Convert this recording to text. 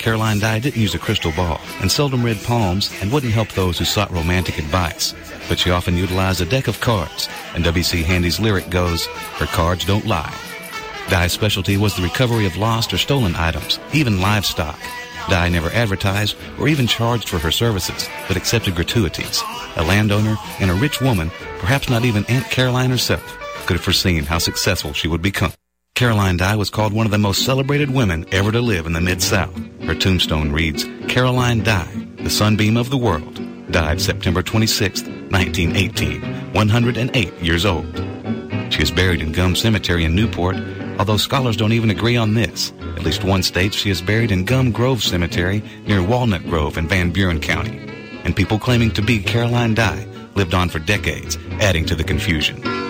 Caroline Dye didn't use a crystal ball and seldom read palms and wouldn't help those who sought romantic advice. But she often utilized a deck of cards, and W.C. Handy's lyric goes, "Her cards don't lie." Dye's specialty was the recovery of lost or stolen items, even livestock. Dye never advertised or even charged for her services, but accepted gratuities. A landowner and a rich woman, perhaps not even Aunt Caroline herself, could have foreseen how successful she would become. Caroline Dye was called one of the most celebrated women ever to live in the Mid-South. Her tombstone reads, Caroline Dye, the sunbeam of the world, died September 26, 1918, 108 years old. She is buried in Gum Cemetery in Newport, although scholars don't even agree on this. At least one states she is buried in Gum Grove Cemetery near Walnut Grove in Van Buren County. And people claiming to be Caroline Dye lived on for decades, adding to the confusion.